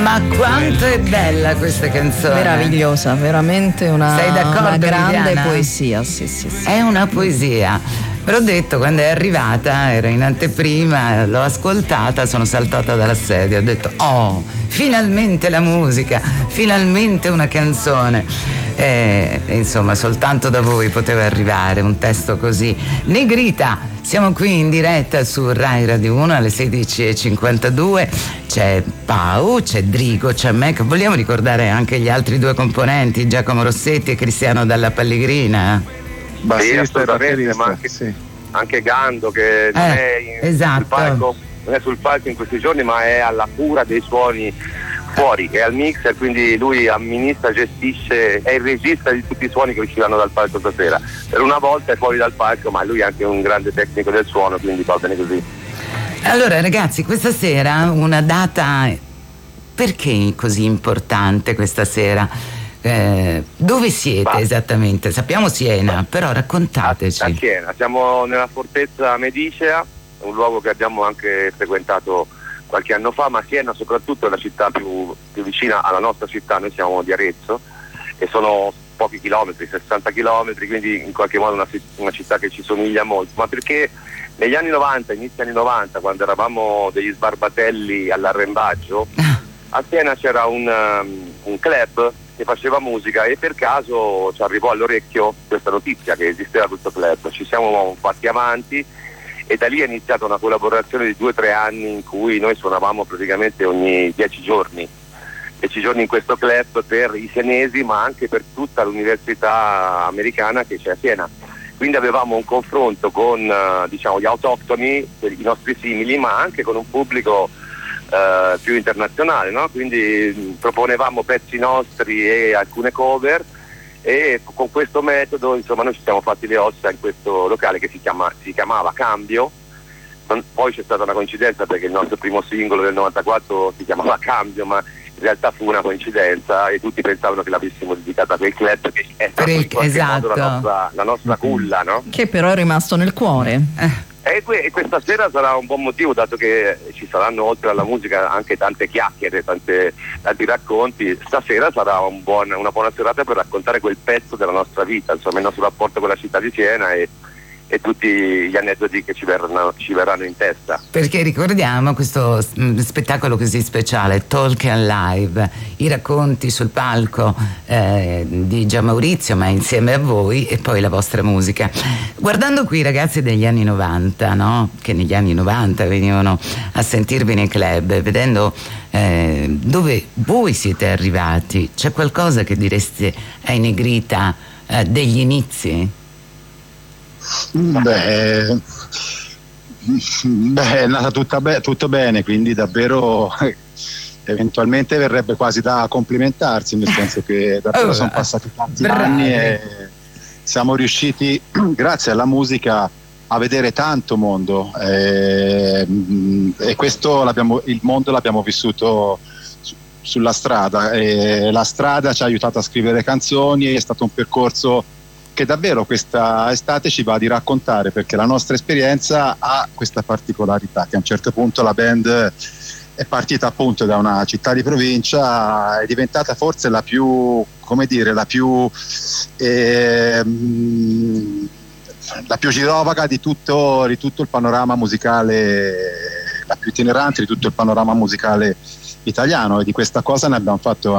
Ma quanto è bella questa canzone! Meravigliosa, veramente una grande Viviana? Poesia, sì. È una poesia. Ve l'ho detto, quando è arrivata, ero in anteprima, l'ho ascoltata, sono saltata dalla sedia, ho detto: oh, finalmente la musica, finalmente una canzone. Insomma, soltanto da voi poteva arrivare un testo così. Negrita, siamo qui in diretta su Rai Radio 1 alle 16:52. C'è Pau, c'è Drigo, c'è Mac. Vogliamo ricordare anche gli altri due componenti, Giacomo Rossetti e Cristiano Dalla Pellegrina? Bassista, sì, assolutamente, ma anche Gando, che non è sul palco, non è sul palco in questi giorni, ma è alla cura dei suoni fuori, è al mixer, quindi lui amministra, gestisce, è il regista di tutti i suoni che usciranno dal palco stasera. Per una volta è fuori dal palco, ma lui è anche un grande tecnico del suono, quindi va bene così. Allora ragazzi, questa sera una data, perché così importante questa sera? Dove siete esattamente? Sappiamo Siena, però raccontateci. A Siena, siamo nella fortezza Medicea, un luogo che abbiamo anche frequentato qualche anno fa, ma Siena soprattutto è la città più vicina alla nostra città. Noi siamo di Arezzo e sono pochi chilometri, 60 chilometri, quindi in qualche modo una città che ci somiglia molto, ma perché negli anni 90, inizio anni 90, quando eravamo degli sbarbatelli all'arrembaggio, a Siena c'era un club che faceva musica e per caso ci arrivò all'orecchio questa notizia che esisteva questo club. Ci siamo fatti avanti e da lì è iniziata una collaborazione di 2 o 3 anni in cui noi suonavamo praticamente ogni 10 giorni in questo club per i senesi, ma anche per tutta l'università americana che c'è a Siena. Quindi avevamo un confronto con gli autoctoni, i nostri simili, ma anche con un pubblico più internazionale, no? Quindi proponevamo pezzi nostri e alcune cover, e con questo metodo insomma noi ci siamo fatti le ossa in questo locale che si chiamava Cambio. Poi c'è stata una coincidenza perché il nostro primo singolo del 94 si chiamava Cambio, ma in realtà fu una coincidenza e tutti pensavano che l'avessimo dedicata a quel club che è stato in qualche modo la nostra culla, no? Che però è rimasto nel cuore. E questa sera sarà un buon motivo, dato che ci saranno oltre alla musica anche tante chiacchiere, tanti racconti. Stasera sarà una buona serata per raccontare quel pezzo della nostra vita, insomma il nostro rapporto con la città di Siena e tutti gli aneddoti che ci verranno in testa. Perché ricordiamo questo spettacolo così speciale, Talk and Live, i racconti sul palco di Gianmaurizio, ma insieme a voi, e poi la vostra musica. Guardando qui i ragazzi degli anni 90, no? Che negli anni 90 venivano a sentirvi nei club, vedendo dove voi siete arrivati, c'è qualcosa che direste ai Negrita degli inizi? Beh, è nata tutto bene, quindi davvero eventualmente verrebbe quasi da complimentarsi, nel senso che davvero sono passati tanti anni e siamo riusciti, grazie alla musica, a vedere tanto mondo, e questo il mondo l'abbiamo vissuto sulla strada, e la strada ci ha aiutato a scrivere canzoni, è stato un percorso che davvero questa estate ci va di raccontare, perché la nostra esperienza ha questa particolarità che a un certo punto la band è partita appunto da una città di provincia, è diventata forse la più girovaga di tutto il panorama musicale, la più itinerante di tutto il panorama musicale italiano, e di questa cosa ne abbiamo fatto